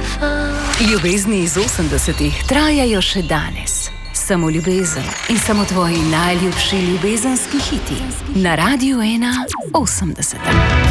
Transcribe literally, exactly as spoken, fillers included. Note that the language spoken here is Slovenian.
Ljubezni iz osemdesetih trajajo še danes. Samo ljubezen in samo tvoji najljubši ljubezenski hiti. Na Radiu ena osemdeset.